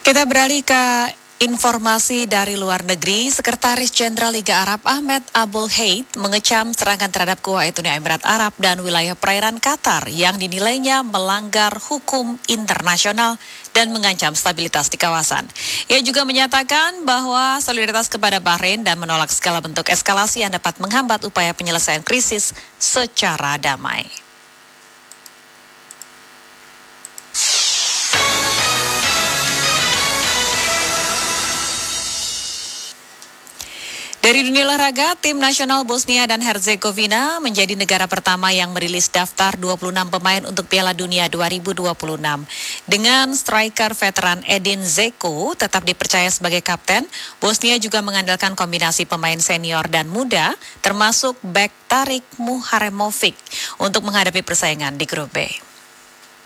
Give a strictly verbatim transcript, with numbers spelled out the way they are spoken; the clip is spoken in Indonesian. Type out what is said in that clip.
Kita beralih ke informasi dari luar negeri. Sekretaris Jenderal Liga Arab Ahmed Abul Heid mengecam serangan terhadap Kuwait Uni Emirat Arab dan wilayah perairan Qatar yang dinilainya melanggar hukum internasional dan mengancam stabilitas di kawasan. Ia juga menyatakan bahwa solidaritas kepada Bahrain dan menolak segala bentuk eskalasi yang dapat menghambat upaya penyelesaian krisis secara damai. Dari dunia olahraga, tim nasional Bosnia dan Herzegovina menjadi negara pertama yang merilis daftar dua puluh enam pemain untuk Piala Dunia dua ribu dua puluh enam. Dengan striker veteran Edin Dzeko tetap dipercaya sebagai kapten, Bosnia juga mengandalkan kombinasi pemain senior dan muda, termasuk bek Tarik Muharemovic, untuk menghadapi persaingan di grup B.